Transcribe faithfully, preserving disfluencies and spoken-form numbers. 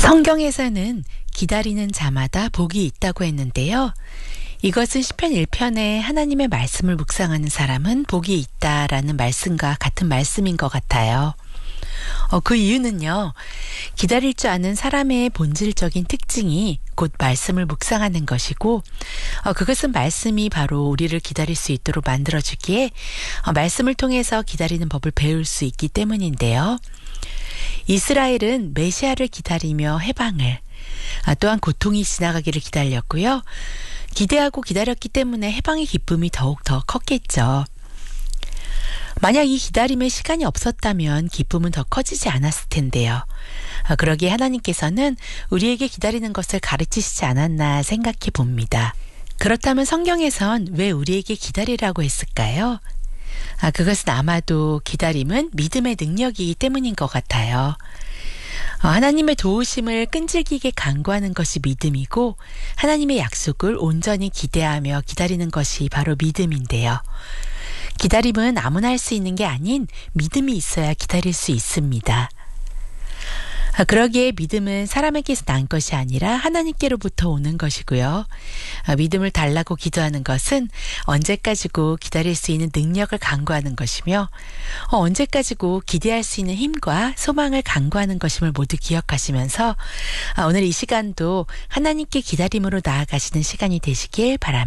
성경에서는 기다리는 자마다 복이 있다고 했는데요. 이것은 시편 일 편에 하나님의 말씀을 묵상하는 사람은 복이 있다라는 말씀과 같은 말씀인 것 같아요. 어, 그 이유는요. 기다릴 줄 아는 사람의 본질적인 특징이 곧 말씀을 묵상하는 것이고 어, 그것은 말씀이 바로 우리를 기다릴 수 있도록 만들어주기에 어, 말씀을 통해서 기다리는 법을 배울 수 있기 때문인데요. 이스라엘은 메시아를 기다리며 해방을, 아, 또한 고통이 지나가기를 기다렸고요. 기대하고 기다렸기 때문에 해방의 기쁨이 더욱 더 컸겠죠. 만약 이 기다림에 시간이 없었다면 기쁨은 더 커지지 않았을 텐데요. 아, 그러기에 하나님께서는 우리에게 기다리는 것을 가르치시지 않았나 생각해 봅니다. 그렇다면 성경에선 왜 우리에게 기다리라고 했을까요? 아, 그것은 아마도 기다림은 믿음의 능력이기 때문인 것 같아요. 어, 하나님의 도우심을 끈질기게 간구하는 것이 믿음이고 하나님의 약속을 온전히 기대하며 기다리는 것이 바로 믿음인데요. 기다림은 아무나 할 수 있는 게 아닌 믿음이 있어야 기다릴 수 있습니다. 아, 그러기에 믿음은 사람에게서 난 것이 아니라 하나님께로부터 오는 것이고요. 아, 믿음을 달라고 기도하는 것은 언제까지고 기다릴 수 있는 능력을 간구하는 것이며 어, 언제까지고 기대할 수 있는 힘과 소망을 간구하는 것임을 모두 기억하시면서 아, 오늘 이 시간도 하나님께 기다림으로 나아가시는 시간이 되시길 바랍니다.